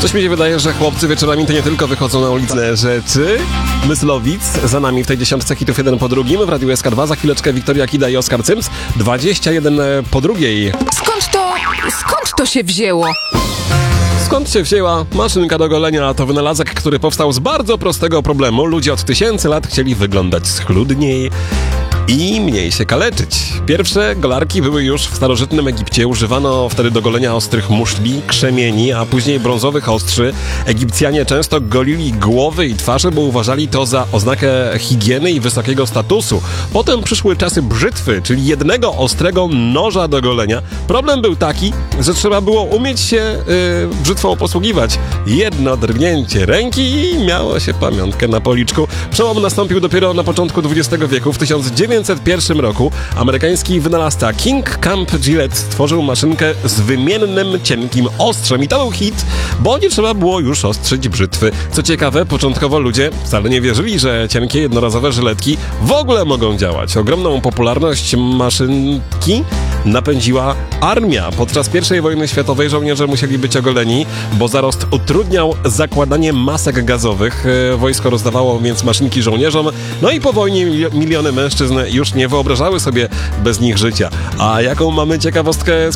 Coś mi się wydaje, że chłopcy wieczorami to nie tylko wychodzą na ulicę rzeczy. Myslowic za nami w tej 10 hitów 1 po drugim. W Radiu SK2 za chwileczkę Wiktoria Kida i Oskar Cyms. 21 po drugiej. Skąd to się wzięło? Skąd się wzięła maszynka do golenia? To wynalazek, który powstał z bardzo prostego problemu. Ludzie od tysięcy lat chcieli wyglądać schludniej i mniej się kaleczyć. Pierwsze golarki były już w starożytnym Egipcie. Używano wtedy do golenia ostrych muszli, krzemieni, a później brązowych ostrzy. Egipcjanie często golili głowy i twarze, bo uważali to za oznakę higieny i wysokiego statusu. Potem przyszły czasy brzytwy, czyli jednego ostrego noża do golenia. Problem był taki, że trzeba było umieć się brzytwą posługiwać. Jedno drgnięcie ręki i miało się pamiątkę na policzku. Przełom nastąpił dopiero na początku XX wieku. W 1901 roku amerykański wynalazca King Camp Gillette stworzył maszynkę z wymiennym, cienkim ostrzem. I to był hit, bo nie trzeba było już ostrzyć brzytwy. Co ciekawe, początkowo ludzie wcale nie wierzyli, że cienkie, jednorazowe żyletki w ogóle mogą działać. Ogromną popularność maszynki napędziła armia. Podczas I wojny światowej żołnierze musieli być ogoleni, bo zarost utrudniał zakładanie masek gazowych. Wojsko rozdawało więc maszynki żołnierzom, no i po wojnie miliony mężczyzn już nie wyobrażały sobie bez nich życia. A jaką mamy ciekawostkę